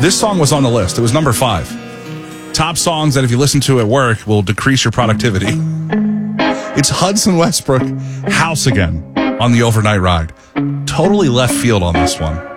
This song was on the list. It was number 5. Top songs that if you listen to at work will decrease your productivity. It's Hudson Westbrook, House Again, on the Overnight Ride. Totally left field on this one.